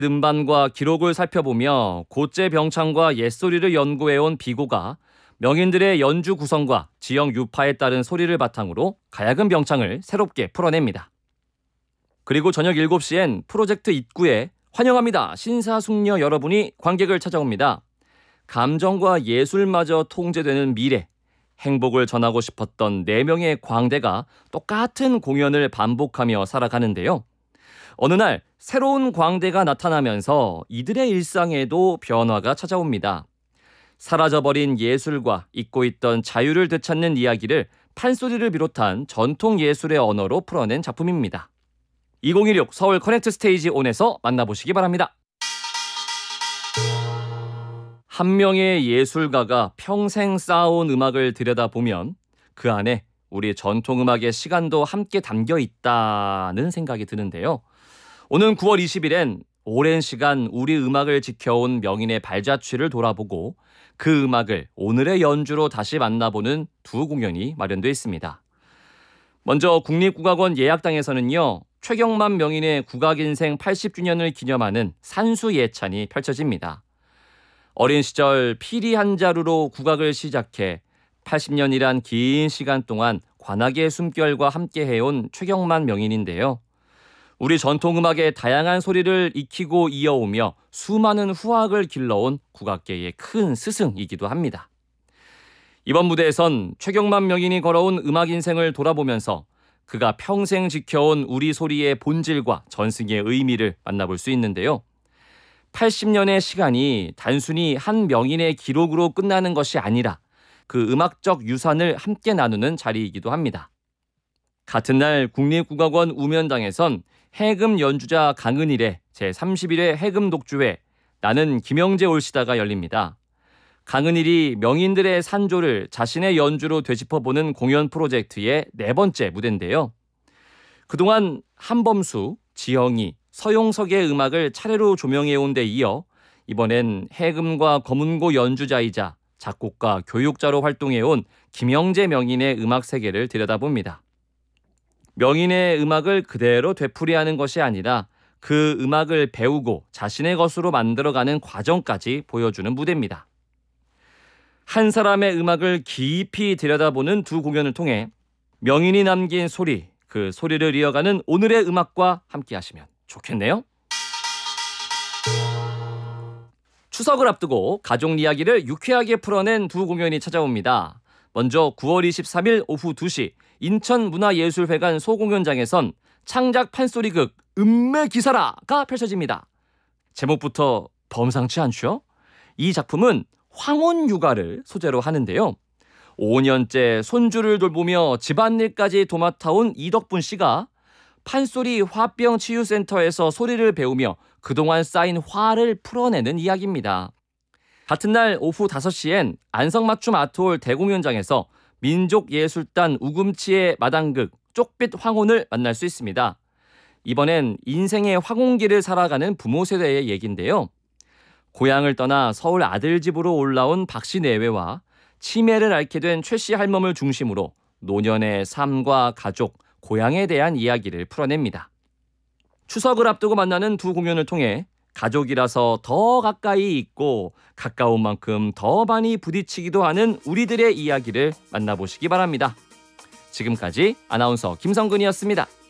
음반과 기록을 살펴보며 고제 병창과 옛소리를 연구해온 비고가 명인들의 연주 구성과 지역 유파에 따른 소리를 바탕으로 가야금 병창을 새롭게 풀어냅니다. 그리고 저녁 7시엔 프로젝트 입구에 환영합니다. 신사숙녀 여러분이 관객을 찾아옵니다. 감정과 예술마저 통제되는 미래, 행복을 전하고 싶었던 4명의 광대가 똑같은 공연을 반복하며 살아가는데요. 어느 날 새로운 광대가 나타나면서 이들의 일상에도 변화가 찾아옵니다. 사라져버린 예술과 잊고 있던 자유를 되찾는 이야기를 판소리를 비롯한 전통 예술의 언어로 풀어낸 작품입니다. 2016 서울 커넥트 스테이지 온에서 만나보시기 바랍니다. 한 명의 예술가가 평생 쌓아온 음악을 들여다보면 그 안에 우리 전통음악의 시간도 함께 담겨 있다는 생각이 드는데요. 오는 9월 20일엔 오랜 시간 우리 음악을 지켜온 명인의 발자취를 돌아보고 그 음악을 오늘의 연주로 다시 만나보는 두 공연이 마련되어 있습니다. 먼저 국립국악원 예약당에서는요. 최경만 명인의 국악인생 80주년을 기념하는 산수예찬이 펼쳐집니다. 어린 시절 피리 한 자루로 국악을 시작해 80년이란 긴 시간 동안 관악의 숨결과 함께 해온 최경만 명인인데요. 우리 전통음악의 다양한 소리를 익히고 이어오며 수많은 후학을 길러온 국악계의 큰 스승이기도 합니다. 이번 무대에선 최경만 명인이 걸어온 음악 인생을 돌아보면서 그가 평생 지켜온 우리 소리의 본질과 전승의 의미를 만나볼 수 있는데요. 80년의 시간이 단순히 한 명인의 기록으로 끝나는 것이 아니라 그 음악적 유산을 함께 나누는 자리이기도 합니다. 같은 날 국립국악원 우면당에선 해금 연주자 강은일의 제31회 해금 독주회 나는 김영재 올시다가 열립니다. 강은일이 명인들의 산조를 자신의 연주로 되짚어보는 공연 프로젝트의 4번째 무대인데요. 그동안 한범수, 지영이, 서용석의 음악을 차례로 조명해온 데 이어 이번엔 해금과 검은고 연주자이자 작곡가, 교육자로 활동해온 김영재 명인의 음악 세계를 들여다봅니다. 명인의 음악을 그대로 되풀이하는 것이 아니라 그 음악을 배우고 자신의 것으로 만들어가는 과정까지 보여주는 무대입니다. 한 사람의 음악을 깊이 들여다보는 두 공연을 통해 명인이 남긴 소리, 그 소리를 이어가는 오늘의 음악과 함께 하시면 좋겠네요. 추석을 앞두고 가족 이야기를 유쾌하게 풀어낸 두 공연이 찾아옵니다. 먼저 9월 23일 오후 2시 인천문화예술회관 소공연장에선 창작 판소리극 음매기사라가 펼쳐집니다. 제목부터 범상치 않죠? 이 작품은 황혼 육아를 소재로 하는데요. 5년째 손주를 돌보며 집안일까지 도맡아온 이덕분 씨가 판소리 화병치유센터에서 소리를 배우며 그동안 쌓인 화를 풀어내는 이야기입니다. 같은 날 오후 5시엔 안성맞춤 아트홀 대공연장에서 민족예술단 우금치의 마당극 쪽빛 황혼을 만날 수 있습니다. 이번엔 인생의 황혼기를 살아가는 부모 세대의 얘기인데요. 고향을 떠나 서울 아들집으로 올라온 박씨 내외와 치매를 앓게 된 최씨 할멈을 중심으로 노년의 삶과 가족, 고향에 대한 이야기를 풀어냅니다. 추석을 앞두고 만나는 두 공연을 통해 가족이라서 더 가까이 있고 가까운 만큼 더 많이 부딪히기도 하는 우리들의 이야기를 만나보시기 바랍니다. 지금까지 아나운서 김성근이었습니다.